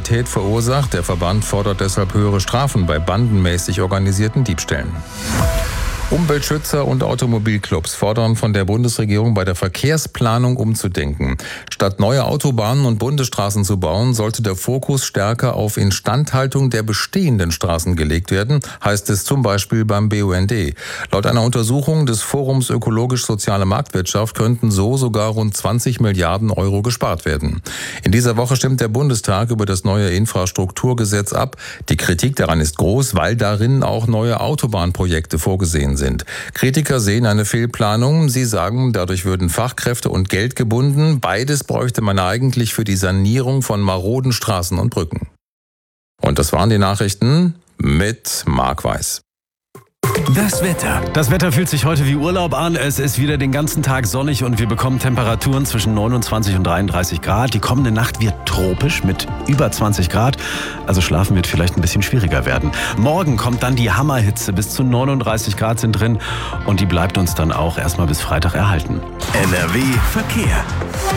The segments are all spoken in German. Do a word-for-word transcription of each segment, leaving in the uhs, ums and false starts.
Kriminalität verursacht. Der Verband fordert deshalb höhere Strafen bei bandenmäßig organisierten Diebstählen. Umweltschützer und Automobilclubs fordern von der Bundesregierung, bei der Verkehrsplanung umzudenken. Statt neue Autobahnen und Bundesstraßen zu bauen, sollte der Fokus stärker auf Instandhaltung der bestehenden Straßen gelegt werden, heißt es zum Beispiel beim B U N D. Laut einer Untersuchung des Forums Ökologisch-Soziale Marktwirtschaft könnten so sogar rund zwanzig Milliarden Euro gespart werden. In dieser Woche stimmt der Bundestag über das neue Infrastrukturgesetz ab. Die Kritik daran ist groß, weil darin auch neue Autobahnprojekte vorgesehen sind. Kritiker sehen eine Fehlplanung. Sie sagen, dadurch würden Fachkräfte und Geld gebunden. Beides bräuchte man eigentlich für die Sanierung von maroden Straßen und Brücken. Und das waren die Nachrichten mit Marc Weiß. Das Wetter. Das Wetter fühlt sich heute wie Urlaub an. Es ist wieder den ganzen Tag sonnig und wir bekommen Temperaturen zwischen neunundzwanzig und dreiunddreißig Grad. Die kommende Nacht wird tropisch mit über zwanzig Grad. Also schlafen wird vielleicht ein bisschen schwieriger werden. Morgen kommt dann die Hammerhitze. Bis zu neununddreißig Grad sind drin und die bleibt uns dann auch erstmal bis Freitag erhalten. N R W Verkehr.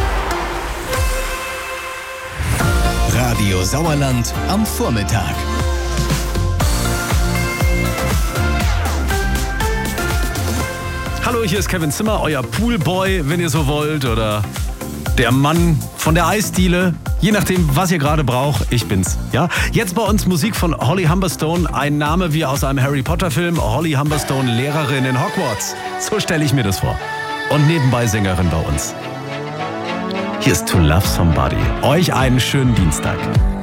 Radio Sauerland am Vormittag. Hallo, hier ist Kevin Zimmer, euer Poolboy, wenn ihr so wollt, oder der Mann von der Eisdiele. Je nachdem, was ihr gerade braucht, ich bin's. Ja? Jetzt bei uns Musik von Holly Humberstone, ein Name wie aus einem Harry Potter Film. Holly Humberstone, Lehrerin in Hogwarts. So stelle ich mir das vor. Und nebenbei Sängerin bei uns. Hier ist To Love Somebody. Euch einen schönen Dienstag.